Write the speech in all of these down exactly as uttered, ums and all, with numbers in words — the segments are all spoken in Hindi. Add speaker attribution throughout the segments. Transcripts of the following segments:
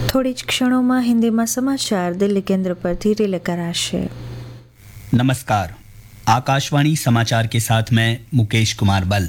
Speaker 1: થોડી જ ક્ષણોમાં હિન્દીમાં સમાચાર દિલ્હી કેન્દ્ર પરથી રિલે કરાશે.
Speaker 2: नमस्कार, आकाशवाणी समाचार के साथ मैं मुकेश कुमार बल.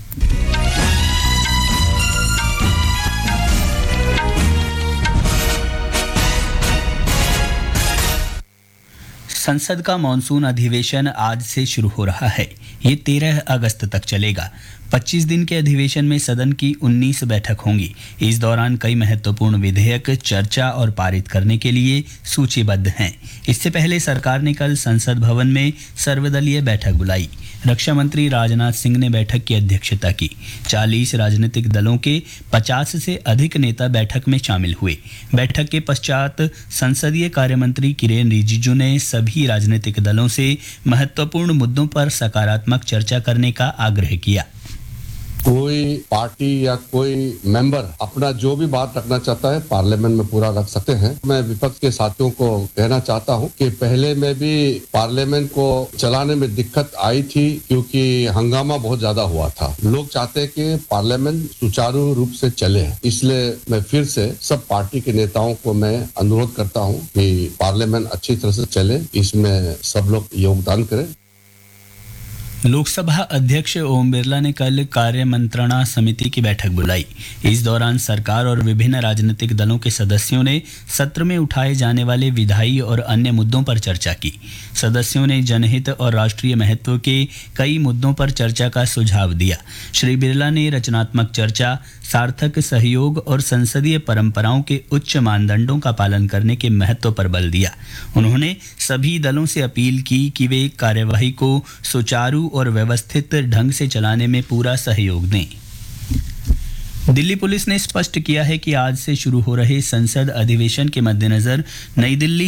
Speaker 2: संसद का मॉनसून अधिवेशन आज से शुरू हो रहा है. ये तेरह अगस्त तक चलेगा. पच्चीस दिन के अधिवेशन में सदन की उन्नीस बैठक होंगी. इस दौरान कई महत्वपूर्ण विधेयक चर्चा और पारित करने के लिए सूचीबद्ध हैं. इससे पहले सरकार ने कल संसद भवन में सर्वदलीय बैठक बुलाई. रक्षा मंत्री राजनाथ सिंह ने बैठक की अध्यक्षता की. चालीस राजनीतिक दलों के पचास से अधिक नेता बैठक में शामिल हुए. बैठक के पश्चात संसदीय कार्य मंत्री किरेन रिजिजू ने सभी राजनीतिक दलों से महत्वपूर्ण मुद्दों पर सकारात्मक चर्चा करने का आग्रह किया.
Speaker 3: कोई पार्टी या कोई मेंबर अपना जो भी बात रखना चाहता है पार्लियामेंट में पूरा रख सकते हैं. मैं विपक्ष के साथियों को कहना चाहता हूं कि पहले में भी पार्लियामेंट को चलाने में दिक्कत आई थी क्योंकि हंगामा बहुत ज्यादा हुआ था. लोग चाहते हैं कि पार्लियामेंट सुचारू रूप से चले. इसलिए मैं फिर से सब पार्टी के नेताओं को मैं अनुरोध करता हूं कि पार्लियामेंट अच्छी तरह से चले. इसमें सब लोग योगदान करें.
Speaker 2: लोकसभा अध्यक्ष ओम बिरला ने कल कार्य मंत्रणा समिति की बैठक बुलाई. इस दौरान सरकार और विभिन्न राजनीतिक दलों के सदस्यों ने सत्र में उठाए जाने वाले विधायी और अन्य मुद्दों पर चर्चा की. सदस्यों ने जनहित और राष्ट्रीय महत्व के कई मुद्दों पर चर्चा का सुझाव दिया. श्री बिरला ने रचनात्मक चर्चा, सार्थक सहयोग और संसदीय परंपराओं के उच्च मानदंडों का पालन करने के महत्व पर बल दिया. उन्होंने सभी दलों से अपील की कि वे कार्यवाही को सुचारू और व्यवस्थित ढंग से चलाने में पूरा सहयोग दें. दिल्ली पुलिस ने स्पष्ट किया है कि आज से शुरू हो रहे संसद अधिवेशन के मद्देनजर नई दिल्ली